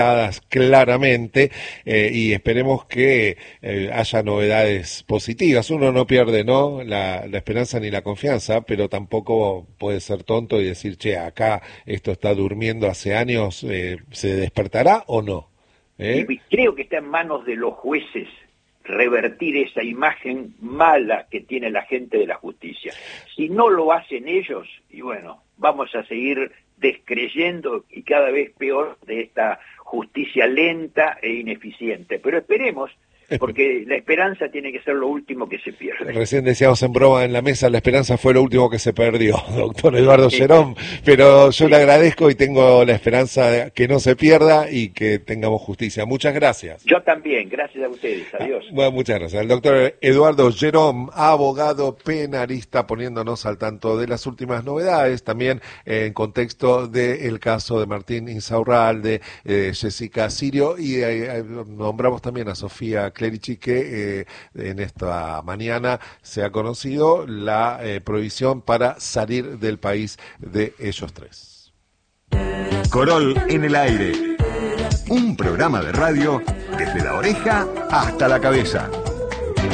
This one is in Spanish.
claramente, y esperemos que haya novedades positivas. Uno no pierde, ¿no?, la esperanza ni la confianza, pero tampoco puede ser tonto y decir, che, acá esto está durmiendo hace años, ¿se despertará o no? Y creo que está en manos de los jueces revertir esa imagen mala que tiene la gente de la justicia. Si no lo hacen ellos, y bueno, vamos a seguir descreyendo y cada vez peor de esta justicia lenta e ineficiente. Pero esperemos, porque la esperanza tiene que ser lo último que se pierde. Recién decíamos en broma en la mesa, la esperanza fue lo último que se perdió, doctor Eduardo Gerón, pero yo le agradezco y tengo la esperanza de que no se pierda y que tengamos justicia. Muchas gracias. Yo también, gracias a ustedes, adiós. Bueno, muchas gracias. El doctor Eduardo Gerón, abogado penalista, poniéndonos al tanto de las últimas novedades, también en contexto del caso de Martín Insaurralde, Jessica Sirio, y nombramos también a Sofía Clerici, que en esta mañana se ha conocido la prohibición para salir del país de ellos tres. Corol en el aire. Un programa de radio desde la oreja hasta la cabeza.